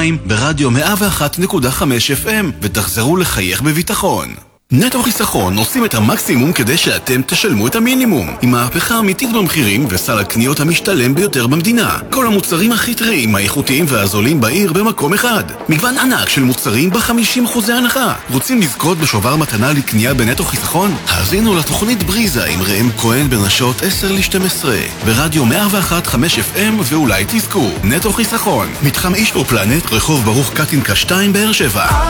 2 ברדיו 101.5 FM ותחזרו לחייך בביטחון. נטו חיסכון עושים את המקסימום כדי שאתם תשלמו את המינימום. עם מהפכה אמיתית במחירים וסל הקניות המשתלם ביותר במדינה. כל המוצרים הכי טריים, האיכותיים והזולים בעיר במקום אחד. מגוון ענק של מוצרים ב50% הנחה. רוצים לזכות בשובר מתנה לקנייה בנטו חיסכון? האזינו לתוכנית בריזה עם ראם כהן בנשות 10-12 ברדיו 101.5 FM ואולי תזכו. נטו חיסכון, מתחם איש פלנט, רחוב ברוך קטינקה 2 באר שבע.